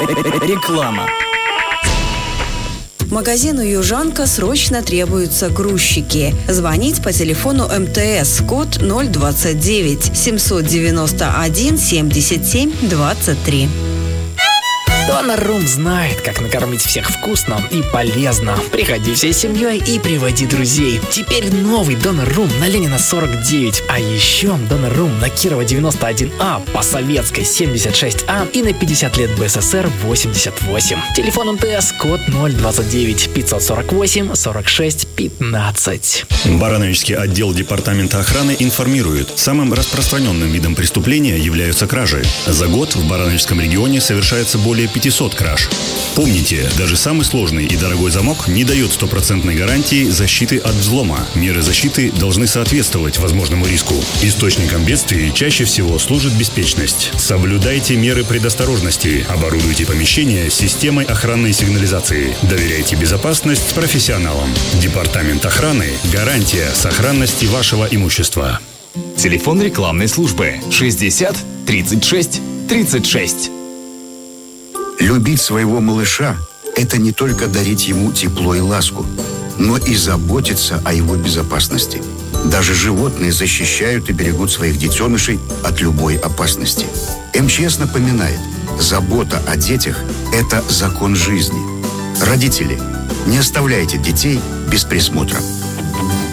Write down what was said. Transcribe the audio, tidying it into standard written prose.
Реклама. Магазину «Южанка» срочно требуются грузчики. Звонить по телефону МТС, код 029 791 77 23. Донор-Рум знает, как накормить всех вкусно и полезно. Приходи всей семьей и приводи друзей. Теперь новый Донор-Рум на Ленина 49. А еще Донор-Рум на Кирова 91А, по Советской 76А и на 50 лет БССР 88. Телефон МТС, код 029 548 46 15. Барановичский отдел департамента охраны информирует: самым распространенным видом преступления являются кражи. За год в Барановичском регионе совершается более 500 краж. Помните, даже самый сложный и дорогой замок не дает стопроцентной гарантии защиты от взлома. Меры защиты должны соответствовать возможному риску. Источником бедствий чаще всего служит беспечность. Соблюдайте меры предосторожности. Оборудуйте помещение системой охранной сигнализации. Доверяйте безопасность профессионалам. Департамент охраны – гарантия сохранности вашего имущества. Телефон рекламной службы 60 36 36. Любить своего малыша – это не только дарить ему тепло и ласку, но и заботиться о его безопасности. Даже животные защищают и берегут своих детенышей от любой опасности. МЧС напоминает: забота о детях – это закон жизни. Родители, не оставляйте детей без присмотра.